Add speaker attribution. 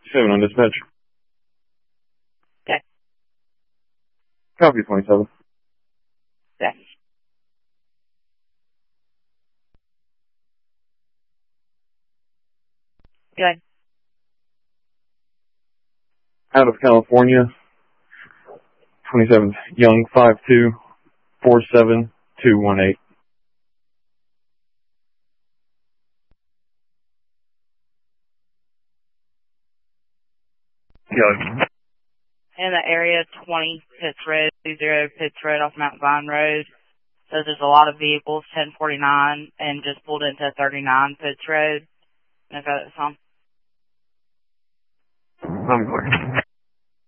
Speaker 1: 7 on dispatch.
Speaker 2: Okay.
Speaker 1: Copy 27.
Speaker 2: Okay. Good.
Speaker 1: Out of California, 27th, Young, 5247218. Young.
Speaker 2: In the area 20 Pitts Road, 20 Pitts Road off Mount Vine Road. So there's a lot of vehicles, 1049, and just pulled into 39 Pitts Road. And if that's on.
Speaker 1: I'm clear.